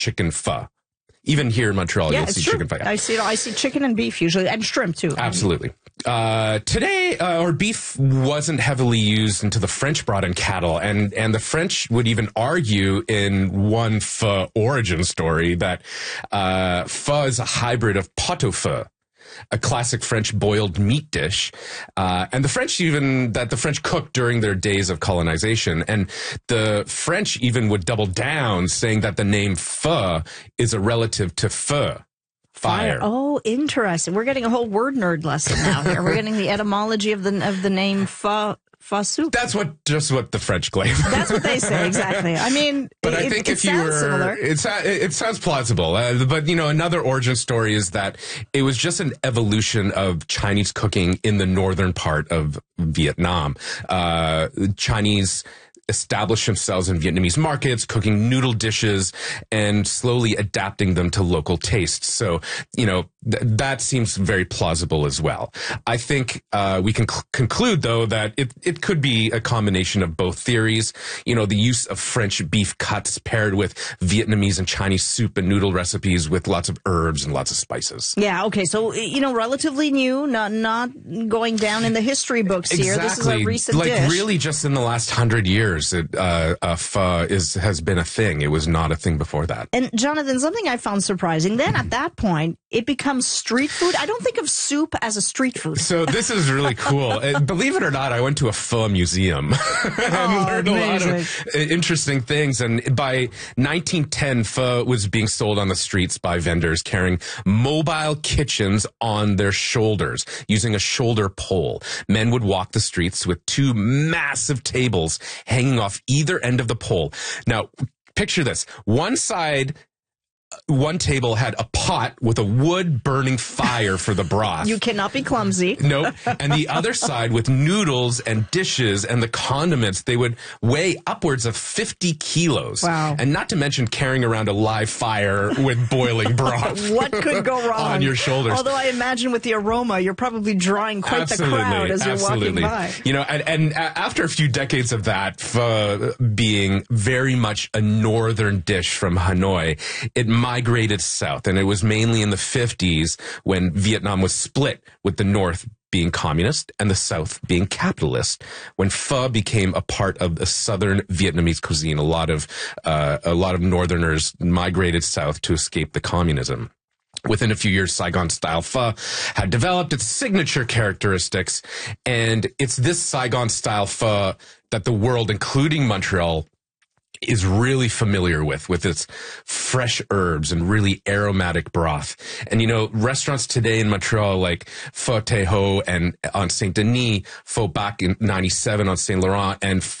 chicken pho. Even here in Montreal, you'll see chicken pho. I see chicken and beef usually, and shrimp too. Absolutely. Today, beef wasn't heavily used until the French brought in cattle, and the French would even argue in one pho origin story that pho is a hybrid of pot-au-feu, a classic French boiled meat dish. And the French cooked during their days of colonization. And the French even would double down, saying that the name pho is a relative to feu. Fire. Oh, interesting. We're getting a whole word nerd lesson now here. We're getting the etymology of the name pho soup. That's just what the French claim. That's what they say, exactly. I mean, but I think if you were, similar. It sounds plausible. But another origin story is that it was just an evolution of Chinese cooking in the northern part of Vietnam. Chinese established themselves in Vietnamese markets, cooking noodle dishes and slowly adapting them to local tastes. So, that seems very plausible as well. I think we can conclude, though, that it could be a combination of both theories. The use of French beef cuts paired with Vietnamese and Chinese soup and noodle recipes with lots of herbs and lots of spices. Yeah, okay. So, relatively new, not going down in the history books here. Exactly. This is a recent dish. Really just in the last 100 years, pho has been a thing. It was not a thing before that. And Jonathan, something I found surprising, then at that point, it becomes street food. I don't think of soup as a street food. So this is really cool. Believe it or not, I went to a pho museum and learned a lot of interesting things. And by 1910, pho was being sold on the streets by vendors carrying mobile kitchens on their shoulders using a shoulder pole. Men would walk the streets with two massive tables hanging off either end of the pole. Now, picture this. One table had a pot with a wood burning fire for the broth. You cannot be clumsy. Nope. And the other side with noodles and dishes and the condiments, they would weigh upwards of 50 kilos. Wow. And not to mention carrying around a live fire with boiling broth. What could go wrong? On your shoulders. Although I imagine with the aroma, you're probably drawing quite the crowd as you're walking by. And after a few decades of that, pho being very much a northern dish from Hanoi, it migrated south, and it was mainly in the 50s when Vietnam was split, with the north being communist and the south being capitalist, when pho became a part of the southern Vietnamese cuisine. A lot of northerners migrated south to escape the communism. Within a few years, Saigon-style pho had developed its signature characteristics, and it's this Saigon-style pho that the world, including Montreal, is really familiar with its fresh herbs and really aromatic broth. And, restaurants today in Montreal like Pho Tay Ho and on Saint Denis, Pho Bac in 97 on Saint Laurent, and